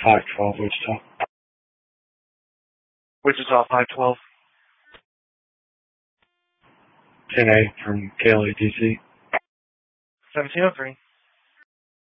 512 Wichita. Wichita 512. 10A from KLATC. 1703.